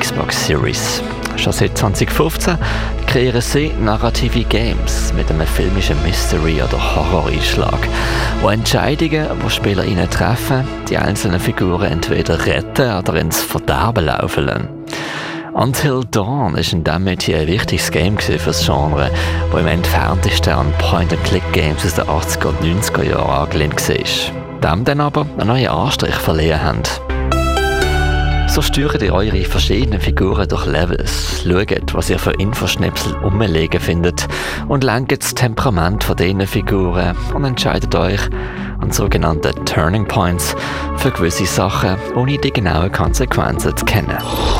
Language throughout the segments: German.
Xbox Series. Schon seit 2015 kreieren sie narrative Games mit einem filmischen Mystery- oder Horror-Einschlag, wo Entscheidungen, die SpielerInnen treffen, die einzelnen Figuren entweder retten oder ins Verderben laufen lassen. Until Dawn war in diesem Metier ein wichtiges Game für das Genre, das im entferntesten an Point-and-Click-Games aus den 80er und 90er Jahren angelehnt war. Dem dann aber einen neuen Anstrich verliehen haben. So steuert ihr eure verschiedenen Figuren durch Levels, schaut, was ihr für Infoschnipsel umlegen findet und lenkt das Temperament von diesen Figuren und entscheidet euch an sogenannten Turning Points für gewisse Sachen, ohne die genauen Konsequenzen zu kennen.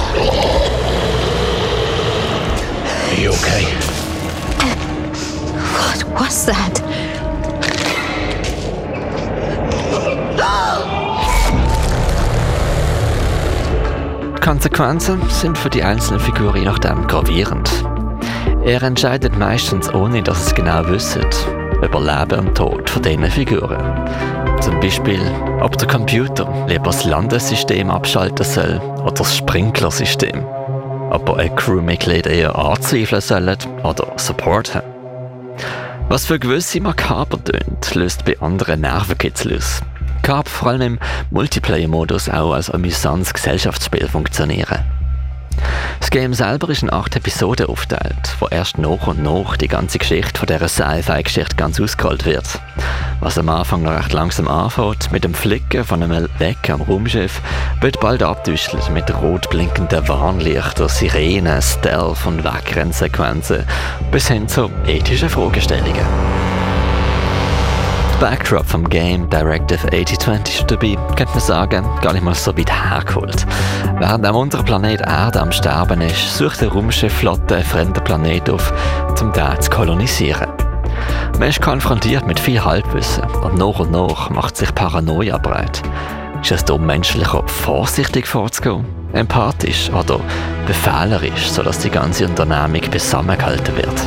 Are you okay? What was that? Die Konsequenzen sind für die einzelnen Figuren je nachdem gravierend. Er entscheidet meistens ohne, dass es genau wisst, über Leben und Tod von diesen Figuren. Zum Beispiel, ob der Computer lieber das Landesystem abschalten soll oder das Sprinklersystem. Ob ein Crewmitglied eher anzweifeln soll oder supporten. Was für gewisse makaber tönt, löst bei anderen Nervenkitzel aus. Kann vor allem im Multiplayer-Modus auch als amüsantes Gesellschaftsspiel funktionieren. Das Game selber ist in 8 Episoden aufgeteilt, wo erst nach und nach die ganze Geschichte von dieser Sci-Fi-Geschichte ganz ausgeholt wird. Was am Anfang noch recht langsam anfängt, mit dem Flicken von einem Leck am Raumschiff, wird bald abgedüstelt mit rot blinkenden Warnlichtern, Sirenen, Stealth- und Wegrennsequenzen bis hin zu ethischen Fragestellungen. Der Backdrop vom Game Directive 8020 ist dabei, könnte man sagen, gar nicht mal so weit hergeholt. Während am unserer Planet Erde am Sterben ist, sucht eine Raumschiffflotte einen fremden Planet auf, um den zu kolonisieren. Man ist konfrontiert mit viel Halbwissen und nach macht sich Paranoia breit. Ist es darum menschlicher, vorsichtig vorzugehen, empathisch oder befehlerisch, sodass die ganze Unternehmung zusammengehalten wird?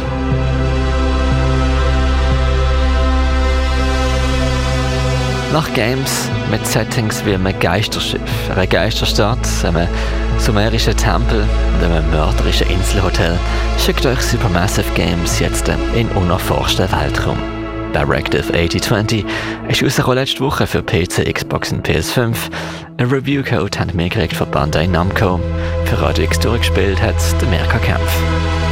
Nach Games mit Settings wie einem Geisterschiff, einer Geisterstadt, einem sumerischen Tempel und einem mörderischen Inselhotel schickt euch Supermassive Games jetzt in unerforschten Weltraum. Directive 8020 ist rausgekommen letzte Woche für PC, Xbox und PS5. Ein Review-Code haben wir gekriegt von Bandai Namco. Für Radio X durchgespielt hat der Mirka Kempf.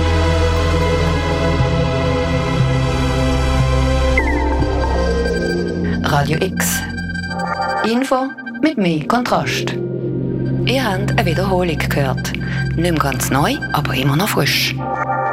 Radio X. Info mit mehr Kontrast. Ihr habt eine Wiederholung gehört. Nicht mehr ganz neu, aber immer noch frisch.